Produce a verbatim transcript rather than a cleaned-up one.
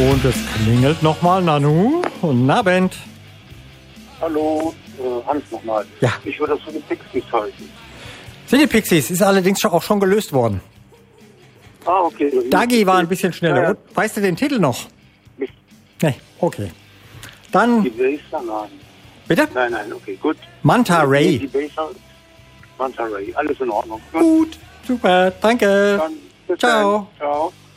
Und es klingelt nochmal, Nanu. Guten Abend. Hallo, äh, Hans nochmal. Ja. Ich würde das für die Pixies halten. Sind die Pixies, ist allerdings schon, auch schon gelöst worden. Ah, okay. Dagi war ein bisschen schneller. Ja, ja. Weißt du den Titel noch? Nicht. Nee, okay. Dann, Die Baser, nein. bitte? Nein, nein, okay, gut. Manta Die Ray. Baser, Manta Ray, alles in Ordnung. Gut, super, danke. Dann bis Ciao. dann. Ciao.